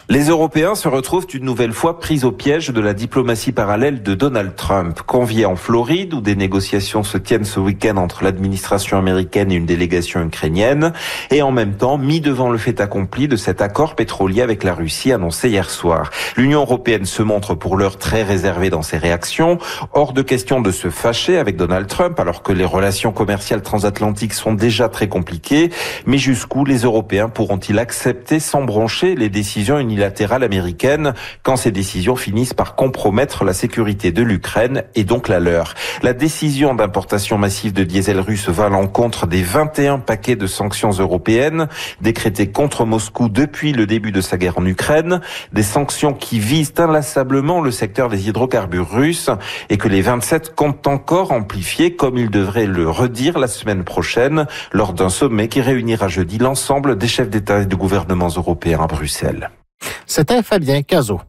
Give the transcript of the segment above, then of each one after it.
Les Européens se retrouvent une nouvelle fois pris au piège de la diplomatie parallèle de Donald Trump. Conviés en Floride, où des négociations se tiennent ce week-end entre l'administration américaine et une délégation ukrainienne, et en même temps mis devant le fait accompli de cet accord pétrolier avec la Russie annoncé hier soir. L'Union européenne se montre pour l'heure très réservée dans ses réactions. Hors de question de se fâcher avec Donald Trump, alors que les relations commerciales transatlantiques sont déjà très compliquées. Mais jusqu'où les Européens pourront-ils accepter sans broncher les décisions unilatérales américaine quand ces décisions finissent par compromettre la sécurité de l'Ukraine et donc la leur. La décision d'importation massive de diesel russe va à l'encontre des 21 paquets de sanctions européennes décrétés contre Moscou depuis le début de sa guerre en Ukraine, des sanctions qui visent inlassablement le secteur des hydrocarbures russes et que les 27 comptent encore amplifier, comme ils devraient le redire la semaine prochaine lors d'un sommet qui réunira jeudi l'ensemble des chefs d'État et de gouvernements européens à Bruxelles. C'était Fabien Cazot.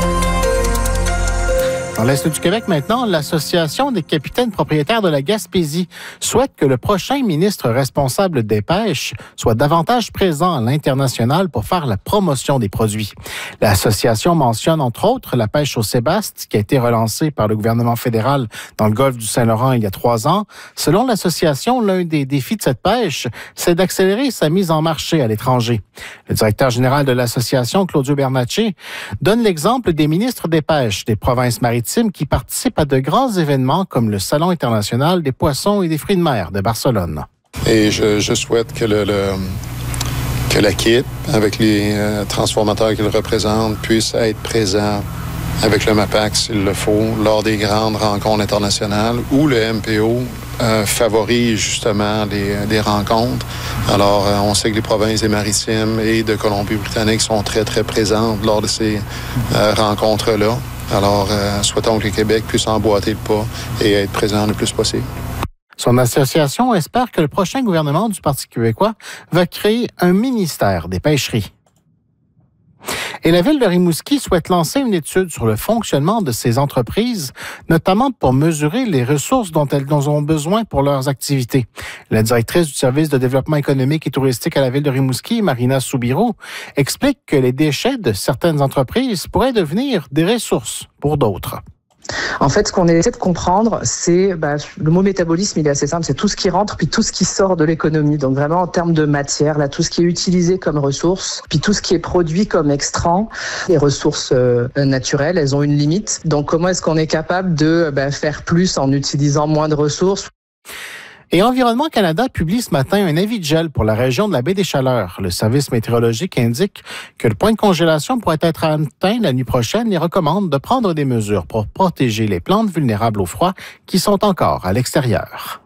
Dans l'Est du Québec maintenant, l'Association des capitaines propriétaires de la Gaspésie souhaite que le prochain ministre responsable des pêches soit davantage présent à l'international pour faire la promotion des produits. L'association mentionne entre autres la pêche au sébaste qui a été relancée par le gouvernement fédéral dans le golfe du Saint-Laurent il y a 3 ans. Selon l'association, l'un des défis de cette pêche, c'est d'accélérer sa mise en marché à l'étranger. Le directeur général de l'association, Claudio Bernacci, donne l'exemple des ministres des pêches des provinces maritimes qui participent à de grands événements comme le Salon international des poissons et des fruits de mer de Barcelone. Et je souhaite que que l'équipe, avec les transformateurs qu'ils représentent, puisse être présent avec le MAPAC s'il le faut, lors des grandes rencontres internationales où le MPO favorise justement des rencontres. Alors, on sait que les provinces des Maritimes et de Colombie-Britannique sont très, très présentes lors de ces rencontres-là. Alors, souhaitons que le Québec puisse emboîter le pas et être présent le plus possible. Son association espère que le prochain gouvernement du Parti québécois va créer un ministère des pêcheries. Et la ville de Rimouski souhaite lancer une étude sur le fonctionnement de ces entreprises, notamment pour mesurer les ressources dont elles ont besoin pour leurs activités. La directrice du service de développement économique et touristique à la ville de Rimouski, Marina Soubirou, explique que les déchets de certaines entreprises pourraient devenir des ressources pour d'autres. En fait, ce qu'on essaie de comprendre, c'est le mot métabolisme, il est assez simple, c'est tout ce qui rentre puis tout ce qui sort de l'économie. Donc vraiment en termes de matière, là, tout ce qui est utilisé comme ressource, puis tout ce qui est produit comme extrant. Les ressources naturelles, elles ont une limite. Donc comment est-ce qu'on est capable de faire plus en utilisant moins de ressources? Et Environnement Canada publie ce matin un avis de gel pour la région de la baie des Chaleurs. Le service météorologique indique que le point de congélation pourrait être atteint la nuit prochaine et recommande de prendre des mesures pour protéger les plantes vulnérables au froid qui sont encore à l'extérieur.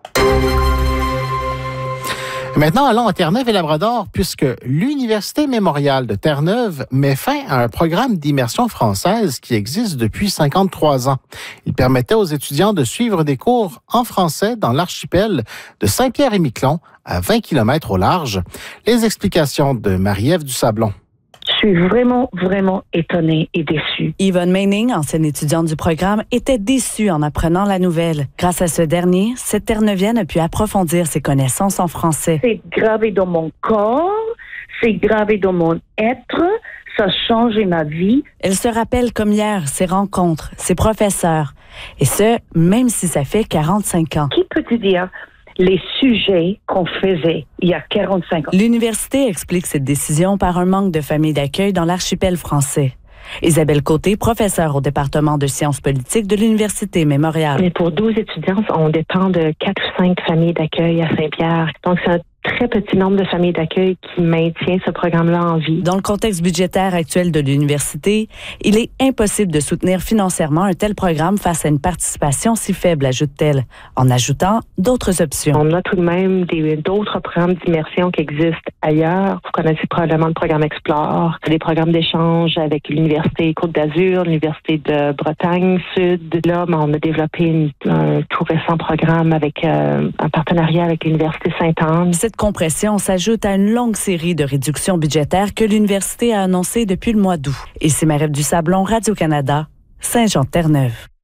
Maintenant, allons à Terre-Neuve et Labrador, puisque l'Université Mémorial de Terre-Neuve met fin à un programme d'immersion française qui existe depuis 53 ans. Il permettait aux étudiants de suivre des cours en français dans l'archipel de Saint-Pierre-et-Miquelon, à 20 km au large. Les explications de Marie-Ève Dusablon. Je suis vraiment étonnée et déçue. Yvonne Meining, ancienne étudiante du programme, était déçue en apprenant la nouvelle. Grâce à ce dernier, cette Terre-Neuvienne a pu approfondir ses connaissances en français. C'est gravé dans mon corps, c'est gravé dans mon être, ça a changé ma vie. Elle se rappelle comme hier ses rencontres, ses professeurs. Et ce, même si ça fait 45 ans. Qui peut-tu dire les sujets qu'on faisait il y a 45 ans? L'université explique cette décision par un manque de familles d'accueil dans l'archipel français. Isabelle Côté, professeure au département de sciences politiques de l'Université Mémorial. Mais pour 12 étudiants, on dépend de 4 ou 5 familles d'accueil à Saint-Pierre. Donc, c'est un très petit nombre de familles d'accueil qui maintient ce programme-là en vie. Dans le contexte budgétaire actuel de l'université, il est impossible de soutenir financièrement un tel programme face à une participation si faible, ajoute-t-elle, en ajoutant d'autres options. On a tout de même d'autres programmes d'immersion qui existent ailleurs. Vous connaissez probablement le programme Explore, des programmes d'échange avec l'Université Côte d'Azur, l'Université de Bretagne Sud. Là, on a développé un tout récent programme avec un partenariat avec l'Université Sainte-Anne. Cette compression s'ajoute à une longue série de réductions budgétaires que l'université a annoncées depuis le mois d'août. Ici Marie-Ève Dusablon, Radio-Canada, Saint-Jean-de-Terre-Neuve.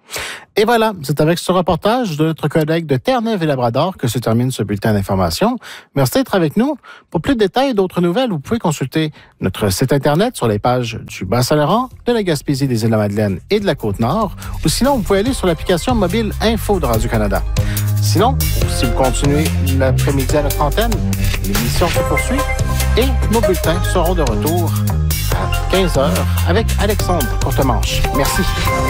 Et voilà, c'est avec ce reportage de notre collègue de Terre-Neuve-et-Labrador que se termine ce bulletin d'information. Merci d'être avec nous. Pour plus de détails et d'autres nouvelles, vous pouvez consulter notre site Internet sur les pages du Bas-Saint-Laurent, de la Gaspésie, des Îles-de-la-Madeleine et de la Côte-Nord. Ou sinon, vous pouvez aller sur l'application mobile Info de Radio-Canada. Sinon, si vous continuez l'après-midi à notre antenne, l'émission se poursuit et nos bulletins seront de retour à 15h avec Alexandre Courtemanche. Merci.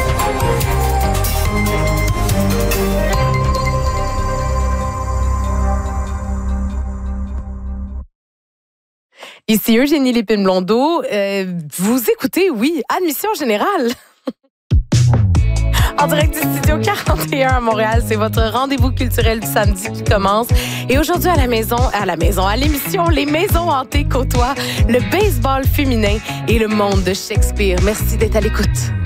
Ici Eugénie Lépine-Blondeau. Vous écoutez, oui, Admission Générale. En direct du Studio 41 à Montréal, c'est votre rendez-vous culturel du samedi qui commence. Et aujourd'hui, à l'émission, les maisons hantées côtoient le baseball féminin et le monde de Shakespeare. Merci d'être à l'écoute.